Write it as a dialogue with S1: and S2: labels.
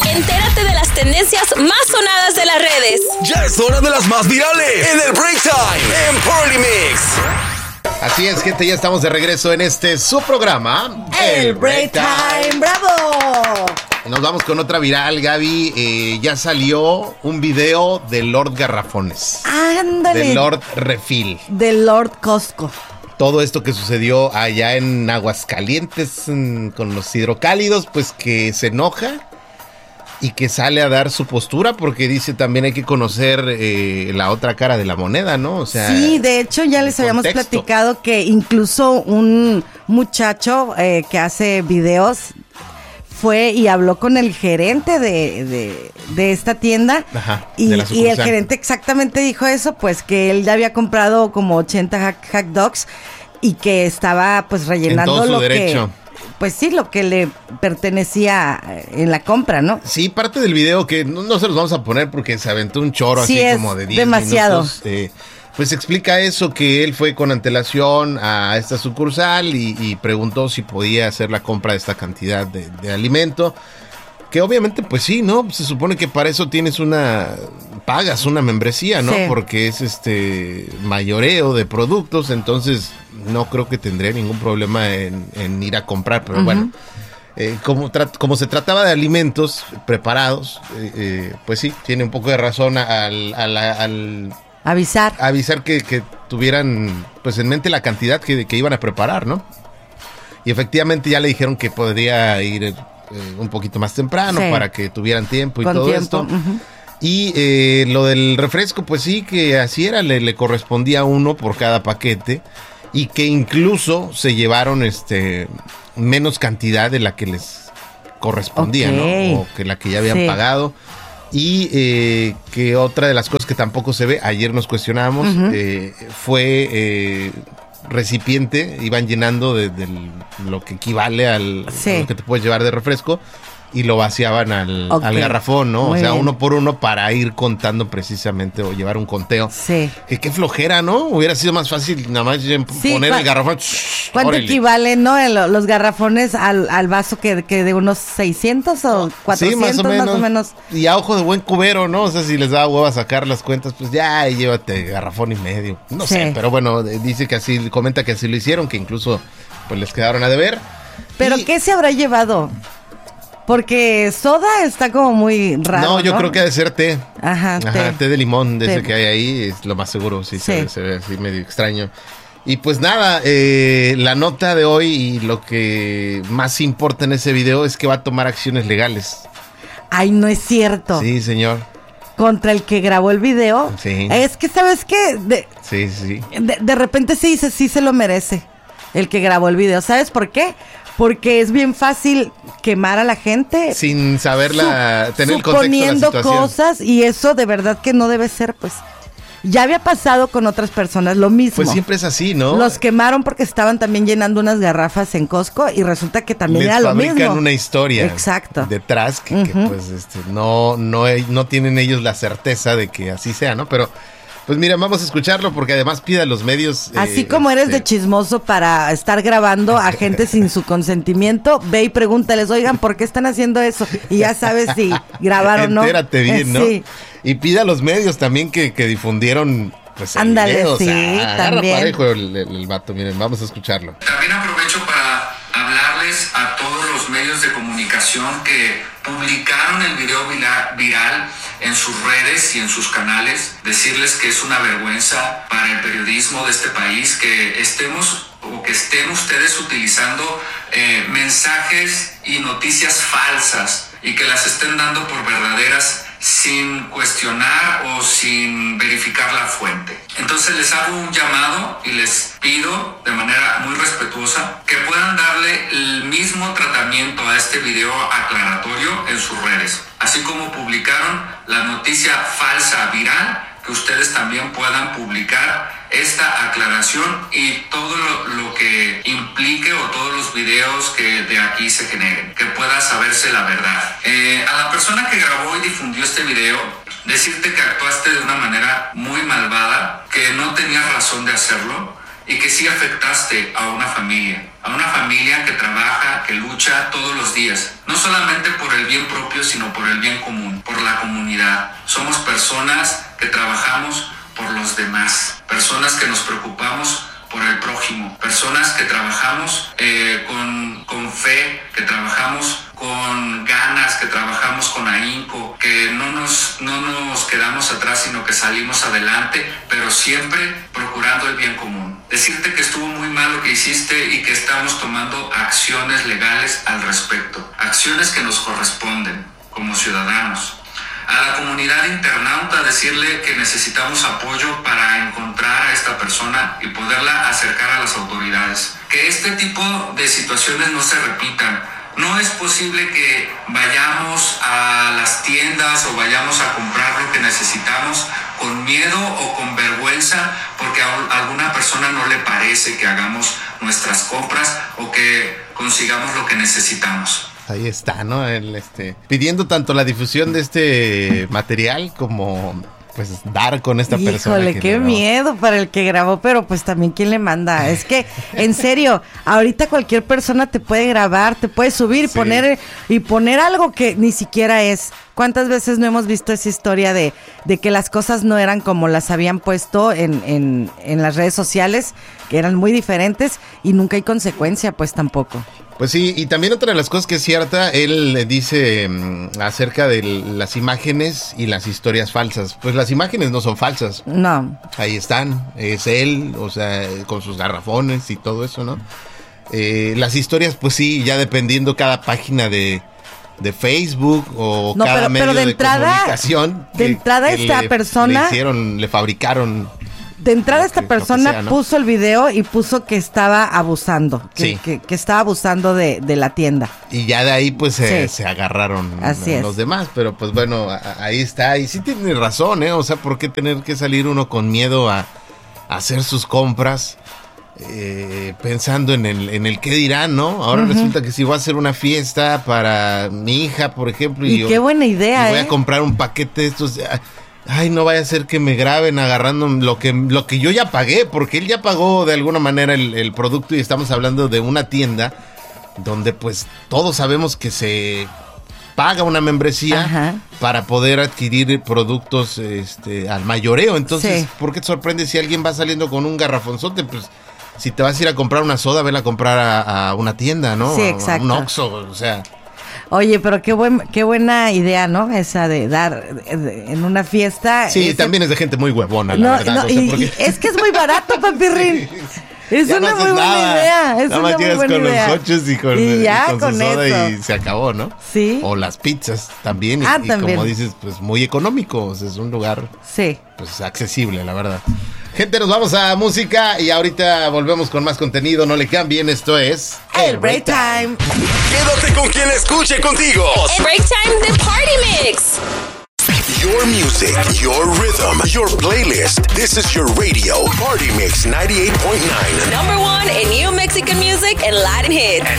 S1: Entérate de las tendencias más sonadas de las redes.
S2: Ya es hora de las más virales en el Break Time en Party Mix.
S3: Así es, gente, ya estamos de regreso en su programa,
S4: El Break Time. ¡Bravo!
S3: Nos vamos con otra viral, Gaby. Ya salió un video de Lord Garrafones.
S4: ¡Ándale!
S3: De Lord Refill.
S4: De Lord Costco.
S3: Todo esto que sucedió allá en Aguascalientes con los hidrocálidos, pues que se enoja y que sale a dar su postura porque dice también hay que conocer la otra cara de la moneda, ¿no? O sea,
S4: sí, de hecho ya les habíamos platicado que incluso un muchacho que hace videos fue y habló con el gerente de esta tienda.
S3: Ajá,
S4: y el gerente exactamente dijo eso, pues que él ya había comprado como 80 hot dogs y que estaba pues rellenando
S3: en todo su
S4: lo
S3: derecho.
S4: Pues sí, lo que le pertenecía en la compra, ¿no?
S3: Sí, parte del video que no se los vamos a poner porque se aventó un choro
S4: sí,
S3: así como de 10
S4: demasiado.
S3: minutos. Pues explica eso, que él fue con antelación a esta sucursal y preguntó si podía hacer la compra de esta cantidad de alimento. Que obviamente, pues sí, ¿no? Se supone que para eso pagas una membresía, ¿no?
S4: Sí.
S3: Porque es mayoreo de productos, entonces no creo que tendría ningún problema en ir a comprar, pero bueno. Como se trataba de alimentos preparados, pues sí, tiene un poco de razón al avisar que tuvieran pues en mente la cantidad que iban a preparar, ¿no? Y efectivamente ya le dijeron que podría ir un poquito más temprano, sí, para que tuvieran tiempo y
S4: con
S3: todo
S4: tiempo.
S3: esto.
S4: Uh-huh.
S3: Y lo del refresco, pues sí, que así era, le correspondía uno por cada paquete y que incluso se llevaron menos cantidad de la que les correspondía,
S4: okay,
S3: ¿no? O que la que ya habían
S4: sí
S3: pagado. Y que otra de las cosas que tampoco se ve, ayer nos cuestionábamos, uh-huh, fue recipiente, iban llenando de lo que equivale a lo que te puedes llevar de refresco y lo vaciaban al garrafón, ¿no? Muy o sea, bien, uno por uno para ir contando precisamente o llevar un conteo.
S4: Sí.
S3: Que qué flojera, ¿no? Hubiera sido más fácil nada más poner el garrafón.
S4: ¿Cuánto equivale, no? Los garrafones al vaso que de unos 600 o 400, sí, más o menos.
S3: Y a ojo de buen cubero, ¿no? O sea, si les da hueva sacar las cuentas, pues ya llévate garrafón y medio. No sé, pero bueno, dice que comenta que así lo hicieron, que incluso pues les quedaron a deber.
S4: ¿Pero qué se habrá llevado? Porque soda está como muy raro,
S3: No, yo creo que ha de ser té.
S4: Ajá,
S3: té de limón, de ese que hay ahí, es lo más seguro, sí. Se ve así medio extraño. Y pues nada, la nota de hoy y lo que más importa en ese video es que va a tomar acciones legales.
S4: Ay, no es cierto.
S3: Sí, señor.
S4: Contra el que grabó el video.
S3: Sí.
S4: Es que, ¿sabes qué?
S3: Sí.
S4: De repente se dice, sí se lo merece el que grabó el video. ¿Sabes por qué? Porque es bien fácil quemar a la gente
S3: sin saberla, tener el contexto de la
S4: suponiendo
S3: situación.
S4: Cosas, y eso de verdad que no debe ser, pues. Ya había pasado con otras personas lo mismo.
S3: Pues siempre es así, ¿no?
S4: Los quemaron porque estaban también llenando unas garrafas en Costco y resulta que también
S3: les
S4: era lo mismo.
S3: fabrican una historia.
S4: Exacto.
S3: Detrás que pues no tienen ellos la certeza de que así sea, ¿no? Pero pues mira, vamos a escucharlo porque además pide a los medios.
S4: Así como eres de chismoso para estar grabando a gente sin su consentimiento, ve y pregúntales, oigan, ¿por qué están haciendo eso? Y ya sabes si grabaron o no.
S3: Entérate bien, ¿no?
S4: Sí.
S3: Y pide a los medios también que difundieron pues el
S4: ándale,
S3: video.
S4: sí,
S3: o sea, agarra
S4: también.
S3: parejo el vato, miren, vamos a escucharlo.
S5: También aprovecho para hablarles a todos los medios de comunicación que publicaron el video viral en sus redes y en sus canales, decirles que es una vergüenza para el periodismo de este país que estén ustedes utilizando mensajes y noticias falsas y que las estén dando por verdaderas sin cuestionar o sin verificar la fuente. Entonces les hago un llamado y les pido de manera muy respetuosa que puedan darle el mismo tratamiento a este video aclaratorio en sus redes. Así como publicaron la noticia falsa viral, que ustedes también puedan publicar esta aclaración y todo lo que implique o todos los videos que de aquí se generen, que pueda saberse la verdad. A la persona que grabó y difundió este video, decirte que actuaste de una manera muy malvada, que no tenías razón de hacerlo y que sí afectaste a una familia que trabaja, que lucha todos los días, no solamente por el bien propio, sino por el bien común, por la comunidad. Somos personas que trabajamos por los demás, personas que nos preocupamos por el prójimo, personas que trabajamos con fe, que trabajamos con ganas, que trabajamos con ahínco, que no nos quedamos atrás, sino que salimos adelante, pero siempre procurando el bien común. Decirte que estuvo muy mal lo que hiciste y que estamos tomando acciones legales al respecto, acciones que nos corresponden como ciudadanos. A la comunidad internauta decirle que necesitamos apoyo para encontrar a esta persona y poderla acercar a las autoridades. Que este tipo de situaciones no se repitan. No es posible que vayamos a las tiendas o vayamos a comprar lo que necesitamos con miedo o con vergüenza porque a alguna persona no le parece que hagamos nuestras compras o que consigamos lo que necesitamos.
S3: Ahí está, ¿no? Pidiendo tanto la difusión de este material como pues dar con esta persona.
S4: Híjole, qué miedo para el que grabó, pero pues también quién le manda. Es que, en serio, ahorita cualquier persona te puede grabar, te puede subir y poner algo que ni siquiera es. ¿Cuántas veces no hemos visto esa historia de que las cosas no eran como las habían puesto en las redes sociales, que eran muy diferentes y nunca hay consecuencia, pues tampoco?
S3: Pues sí, y también otra de las cosas que es cierta, él dice acerca de las imágenes y las historias falsas. Pues las imágenes no son falsas.
S4: No.
S3: Ahí están, es él, o sea, con sus garrafones y todo eso, ¿no? Las historias, pues sí, ya dependiendo cada página de Facebook o cada medio de comunicación.
S4: De entrada esta persona...
S3: Le fabricaron...
S4: De entrada esta persona sea, ¿no? Puso el video y puso que estaba abusando, que estaba abusando de la tienda.
S3: Y ya de ahí pues se agarraron los demás, pero pues bueno, ahí está. Y sí tiene razón, o sea, ¿por qué tener que salir uno con miedo a hacer sus compras? Pensando en el qué dirán, ¿no? Ahora resulta que si voy a hacer una fiesta para mi hija, por ejemplo,
S4: y qué buena idea,
S3: y voy a comprar un paquete de estos... Ay, no vaya a ser que me graben agarrando lo que yo ya pagué, porque él ya pagó de alguna manera el producto y estamos hablando de una tienda donde pues todos sabemos que se paga una membresía para poder adquirir productos al mayoreo. Entonces, ¿por qué te sorprende si alguien va saliendo con un garrafonzote? Pues si te vas a ir a comprar una soda, vela a comprar a una tienda, ¿no?
S4: Sí, exacto.
S3: A un Oxxo, o sea...
S4: Oye, pero qué buena idea, ¿no? Esa de dar en una fiesta.
S3: Sí, también es de gente muy huevona, la verdad.
S4: No, y es que es muy barato, Papirrín. Es una muy buena idea.
S3: Nada más llegas con los coches y con su soda eso. Y se acabó, ¿no?
S4: Sí.
S3: O las pizzas también. Y como dices, pues muy económico. O sea, es un lugar pues accesible, la verdad. Gente, nos vamos a música y ahorita volvemos con más contenido. No le cambien, esto es
S4: El Break Time.
S2: Quédate con quien escuche contigo.
S1: El Break Time de Party Mix.
S2: Your music, your rhythm, your playlist. This is your radio. Party Mix 98.9.
S1: #1 in new Mexican music and Latin hits.